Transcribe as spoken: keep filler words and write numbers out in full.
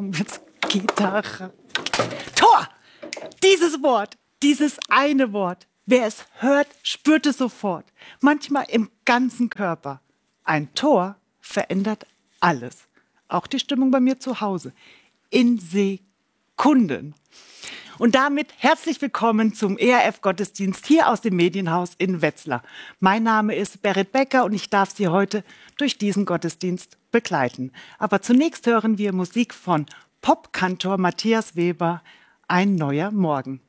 mit Gitarre. Tor! Dieses Wort, dieses eine Wort. Wer es hört, spürt es sofort. Manchmal im ganzen Körper. Ein Tor verändert alles. Auch die Stimmung bei mir zu Hause. In Sekunden. Und damit herzlich willkommen zum E R F-Gottesdienst hier aus dem Medienhaus in Wetzlar. Mein Name ist Berit Becker und ich darf Sie heute durch diesen Gottesdienst begleiten. Aber zunächst hören wir Musik von Popkantor Matthias Weber, Ein neuer Morgen.